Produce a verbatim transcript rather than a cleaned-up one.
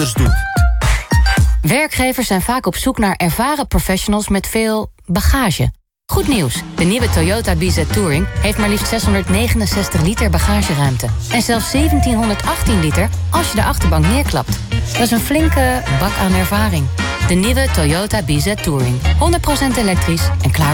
doet. Werkgevers zijn vaak op zoek naar ervaren professionals met veel bagage. Goed nieuws, de nieuwe Toyota B Z Touring heeft maar liefst zeshonderdnegenenzestig liter bagageruimte. En zelfs zeventienhonderdachttien liter als je de achterbank neerklapt. Dat is een flinke bak aan ervaring. De nieuwe Toyota B Z Touring. honderd procent elektrisch en klaar